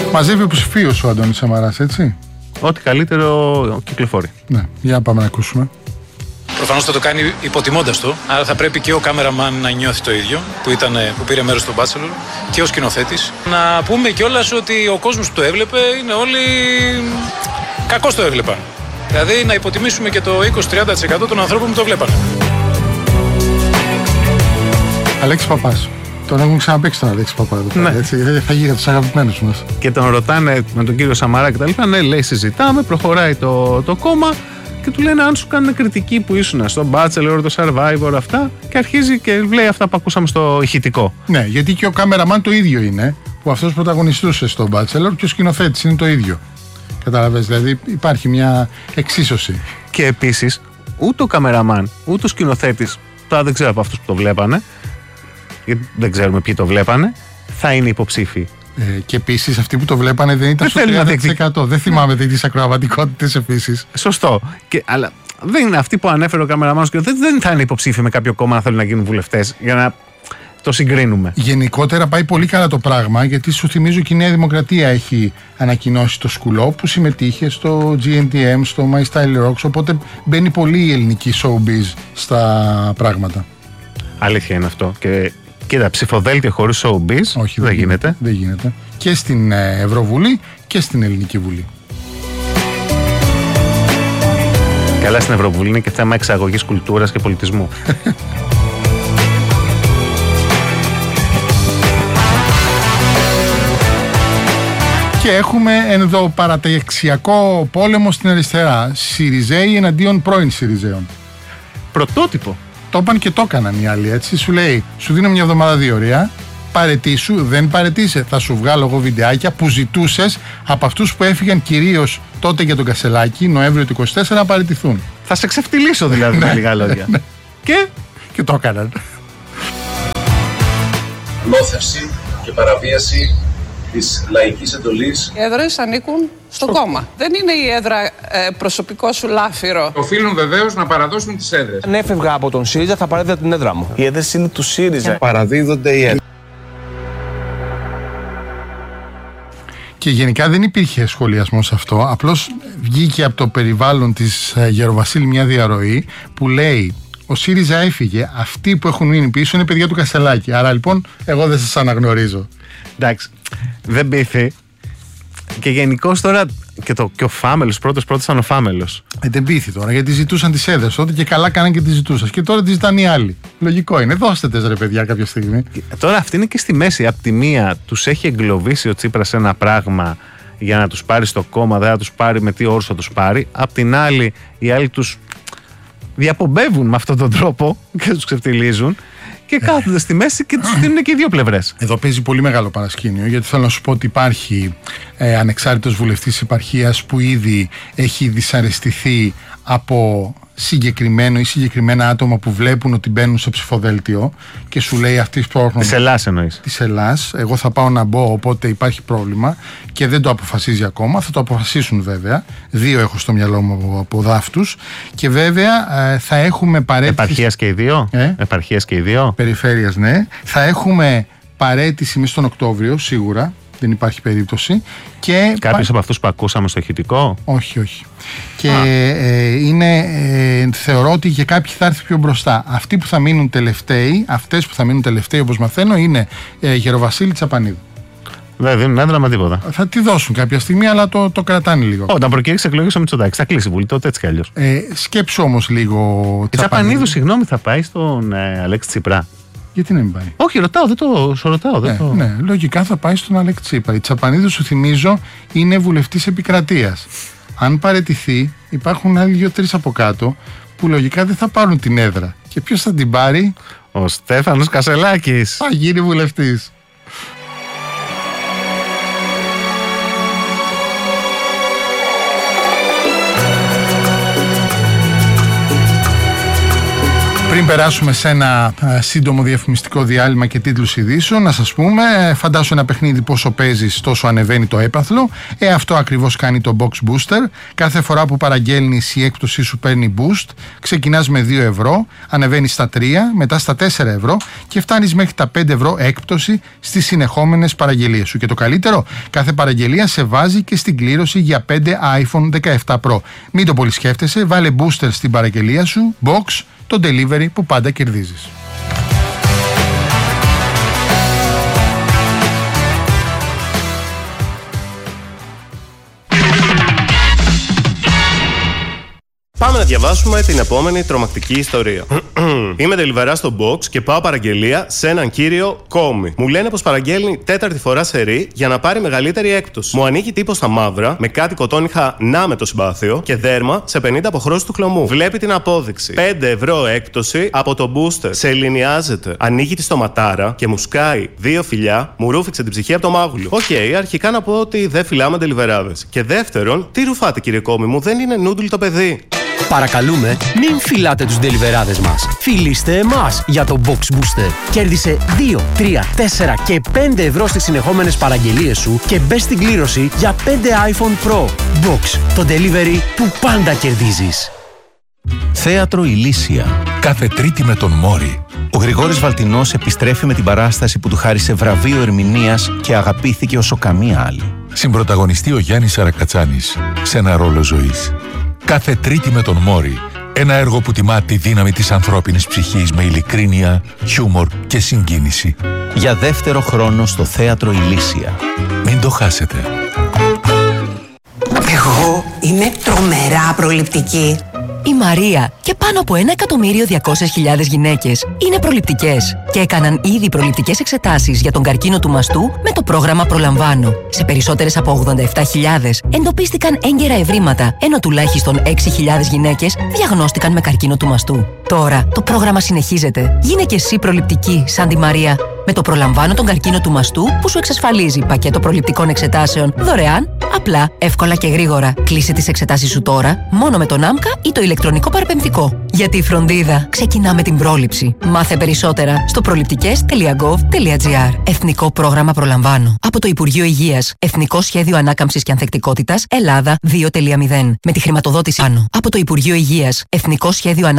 Μαζεύει υποψηφίους ο Αντώνης Σαμαράς, έτσι. Ό,τι καλύτερο κυκλοφορεί. Ναι, για πάμε να ακούσουμε. Προφανώς θα το κάνει υποτιμώντας το, άρα θα πρέπει και ο κάμεραμαν να νιώθει το ίδιο που πήρε μέρος στο Bachelor και ο σκηνοθέτης. Να πούμε κιόλας ότι ο κόσμος που το έβλεπε είναι όλοι κακώς το έβλεπαν. Δηλαδή να υποτιμήσουμε και το 20-30% των ανθρώπων που το βλέπανε. Αλέξης Παπάς. Τον έχουμε ξαναπαίξει τον Αλέξη Παπά εδώ πέρα, έτσι, θα γίνει από τους αγαπημένους μας. Και τον ρωτάνε με τον κύριο Σαμαρά και τα λοιπά. Ναι, λέει, συζητάμε, προχωράει το κόμμα και του λένε αν σου κάνουν κριτική που ήσουν στο Bachelor, το Survivor, αυτά. Και αρχίζει και λέει αυτά που ακούσαμε στο ηχητικό. Ναι, γιατί και ο κάμεραμαν το ίδιο είναι, που αυτός πρωταγωνιστούσε στο Bachelor και ο σκηνοθέτης είναι το ίδιο. Καταλαβες, δηλαδή υπάρχει μια εξίσωση. Και επίσης, ούτε ο καμεραμάν, ούτε ο σκηνοθέτης, τώρα δεν ξέρω από αυτούς που το βλέπανε, γιατί δεν ξέρουμε ποιοι το βλέπανε, θα είναι υποψήφοι. Και επίσης αυτοί που το βλέπανε δεν ήταν στο 30%. Δεν θυμάμαι τις ακροαματικότητες επίσης. Σωστό. Αλλά δεν είναι αυτοί που ανέφερε ο καμεραμάν και δεν θα είναι υποψήφοι με κάποιο κόμμα να θέλουν να γίνουν βουλευτές, για να το συγκρίνουμε. Γενικότερα πάει πολύ καλά το πράγμα, γιατί σου θυμίζω και η Νέα Δημοκρατία έχει ανακοινώσει το σκουλό που συμμετείχε στο GNTM, στο My Style Rocks, οπότε μπαίνει πολύ η ελληνική showbiz στα πράγματα. Αλήθεια είναι αυτό. Και κοίτα, ψηφοδέλτιο χωρίς showbiz. Όχι, δεν γίνεται. Δεν γίνεται. Και στην Ευρωβουλή και στην Ελληνική Βουλή. Καλά, στην Ευρωβουλή είναι και θέμα εξαγωγής κουλτούρας και πολιτισμού. Και έχουμε ενδοπαραταξιακό πόλεμο στην αριστερά. Συριζέοι εναντίον πρώην Συριζέων. Πρωτότυπο. Το είπαν και το έκαναν οι άλλοι, έτσι. Σου λέει, σου δίνω μια εβδομάδα 2 ώρια, παρετήσου, δεν παρετήσε. Θα σου βγάλω εγώ βιντεάκια που ζητούσες από αυτούς που έφυγαν κυρίως τότε για τον Κασελάκη, Νοέμβριο του 24, να παρετηθούν. Θα σε ξεφτυλίσω δηλαδή με λίγα λόγια. Και το έκαναν. Νόθευση και παραβίαση της λαϊκής εντολής. Οι έδρες ανήκουν στο κόμμα. Δεν είναι η έδρα προσωπικό σου λάφυρο. Οφείλουν βεβαίως να παραδώσουν τις έδρες. Αν έφευγα από τον ΣΥΡΙΖΑ θα παρέδιδα την έδρα μου. Οι έδρες είναι του ΣΥΡΙΖΑ. Παραδίδονται οι έδρες. Και γενικά δεν υπήρχε σχολιασμό σε αυτό. Απλώς βγήκε από το περιβάλλον της Γεροβασίλη μια διαρροή που λέει: ο ΣΥΡΙΖΑ έφυγε. Αυτοί που έχουν μείνει πίσω είναι παιδιά του Κασελάκη. Άρα λοιπόν, εγώ δεν σας αναγνωρίζω. Εντάξει, δεν πείθει. Και γενικώς τώρα και ο Φάμελος, πρώτος ήταν ο Φάμελος. Δεν πείθει τώρα, γιατί ζητούσαν τις έδρες τότε και καλά κάναν και τις ζητούσαν. Και τώρα τις ζητάνε οι άλλοι. Λογικό είναι. Δώστε τες ρε παιδιά κάποια στιγμή. Τώρα αυτή είναι και στη μέση. Απ' τη μία τους έχει εγκλωβίσει ο Τσίπρας ένα πράγμα για να τους πάρει στο κόμμα, δεν θα τους πάρει με τι όρους θα τους πάρει. Απ' την άλλη, οι άλλοι τους διαπομπεύουν με αυτόν τον τρόπο και τους ξεφτιλίζουν. Και κάθονται στη μέση και τους δίνουν και οι δύο πλευρές. Εδώ παίζει πολύ μεγάλο παρασκήνιο, γιατί θέλω να σου πω ότι υπάρχει ανεξάρτητος βουλευτής επαρχίας που ήδη έχει δυσαρεστηθεί από συγκεκριμένο ή συγκεκριμένα άτομα που βλέπουν ότι μπαίνουν στο ψηφοδέλτιο και σου λέει αυτής πρόβλημα. Της Ελλάς εννοείς. Της Ελλάς. Εγώ θα πάω να μπω, οπότε υπάρχει πρόβλημα και δεν το αποφασίζει ακόμα. Θα το αποφασίσουν βέβαια. 2 έχω στο μυαλό μου από δάφτους. Και βέβαια θα έχουμε παρέτηση. Επαρχίας και οι δύο. Επαρχίας και οι δύο. Περιφέρειας, ναι. Θα έχουμε παρέτηση μέσα στον Οκτώβριο, σίγουρα. Δεν υπάρχει περίπτωση. Και κάποιος από αυτούς που ακούσαμε στο ηχητικό. Όχι. Και θεωρώ ότι και κάποιοι θα έρθει πιο μπροστά. Αυτοί που θα μείνουν τελευταίοι, αυτές που θα μείνουν τελευταίοι όπως μαθαίνω, είναι Γεροβασίλη Τσαπανίδου. Δεν δίνουν έδρα με τίποτα. Θα τη δώσουν κάποια στιγμή, αλλά το κρατάνε λίγο. Όταν προκήρυξει εκλογές ο Μητσοτάκης, θα κλείσει η Βουλή τότε έτσι κι αλλιώς. Σκέψου όμως λίγο. Η Τσαπανίδου, συγγνώμη, θα πάει στον Αλέξη Τσίπρα. Γιατί να μην πάει. Όχι, ρωτάω. Ναι, λογικά θα πάει στον Αλέξη Τσίπρα. Η Τσαπανίδου, σου θυμίζω, είναι βουλευτής επικρατείας. Αν παραιτηθεί, υπάρχουν άλλοι 2-3 από κάτω που λογικά δεν θα πάρουν την έδρα. Και ποιος θα την πάρει? Ο Στέφανος Κασελάκης. Θα γίνει βουλευτής. Πριν περάσουμε σε ένα σύντομο διαφημιστικό διάλειμμα και τίτλους ειδήσεων. Να σας πούμε, φαντάσου ένα παιχνίδι πόσο παίζεις τόσο ανεβαίνει το έπαθλο. Αυτό ακριβώς κάνει το Box Booster. Κάθε φορά που παραγγέλνεις η έκπτωσή σου παίρνει boost. Ξεκινάς με 2 ευρώ, ανεβαίνεις στα 3, μετά στα 4 ευρώ και φτάνεις μέχρι τα 5 ευρώ έκπτωση στις συνεχόμενες παραγγελίες σου. Και το καλύτερο, κάθε παραγγελία σε βάζει και στην κλήρωση για 5 iPhone 17 Pro. Μην το πολύ σκέφτεσαι, βάλε booster στην παραγγελία σου, Box, το delivery που πάντα κερδίζεις. Πάμε να διαβάσουμε την επόμενη τρομακτική ιστορία. Είμαι delivery στο Box και πάω παραγγελία σε έναν κύριο Κόμι. Μου λένε πως παραγγέλνει 4η φορά σερί για να πάρει μεγαλύτερη έκπτωση. Μου ανοίγει τύπος στα μαύρα με κάτι κοτόνιχα να με το συμπάθειο και δέρμα σε 50 αποχρώσεις του χλωμού. Βλέπει την απόδειξη. 5 ευρώ έκπτωση από το booster. Σε ελληνιάζεται. Ανοίγει τη στοματάρα και μου σκάει 2 φιλιά, μου ρούφηξε την ψυχή από το μάγουλο. Αρχικά να πω ότι δεν φυλάμε deliverάδες. Και δεύτερον, τι ρουφάτε κύριε Κόμι μου, δεν είναι νούντουλ το παιδί. Παρακαλούμε, μην φιλάτε τους ντελιβεράδες μας. Φιλήστε εμάς για το Box Booster. Κέρδισε 2, 3, 4 και 5 ευρώ στις συνεχόμενες παραγγελίες σου και μπες στην κλήρωση για 5 iPhone Pro. Box, το delivery που πάντα κερδίζεις. Θέατρο Ηλίσια. Κάθε Τρίτη με τον Μόρι. Ο Γρηγόρης Βαλτινός επιστρέφει με την παράσταση που του χάρισε βραβείο ερμηνείας και αγαπήθηκε όσο καμία άλλη. Συμπρωταγωνιστεί ο Γιάννης Σαρακατσάνης σε ένα ρόλο ζωής. Κάθε Τρίτη με τον Μόρι. Ένα έργο που τιμά τη δύναμη της ανθρώπινης ψυχής με ειλικρίνεια, χιούμορ και συγκίνηση. Για δεύτερο χρόνο στο Θέατρο Ηλίσια. Μην το χάσετε. Εγώ είμαι τρομερά προληπτική. Η Μαρία και πάνω από 1.200.000 γυναίκες είναι προληπτικές και έκαναν ήδη προληπτικές εξετάσεις για τον καρκίνο του μαστού με το πρόγραμμα Προλαμβάνω. Σε περισσότερες από 87.000 εντοπίστηκαν έγκαιρα ευρήματα, ενώ τουλάχιστον 6.000 γυναίκες διαγνώστηκαν με καρκίνο του μαστού. Τώρα το πρόγραμμα συνεχίζεται. Γίνε και εσύ προληπτική σαν τη Μαρία με το Προλαμβάνω τον καρκίνο του μαστού που σου εξασφαλίζει πακέτο προληπτικών εξετάσεων δωρεάν, απλά, εύκολα και γρήγορα. Κλείσε τις εξετάσεις σου τώρα μόνο με τον ΆΜΚΑ ή το ηλεκτρονικό παραπεμφτικό. Γιατί η φροντίδα ξεκινά με την πρόληψη. Μάθε περισσότερα στο προληπτικές.gov.gr. Εθνικό πρόγραμμα Προλαμβάνω. Από το Υπουργείο Υγείας. Εθνικό Σχέδιο Ανάκαμψης και Ανθεκτικότητας Ελλάδα 2.0. Με τη χρηματοδότηση άνω. Από το Υπουργείο Υγείας. Εθνικό Σχέδιο Ανάκαμψης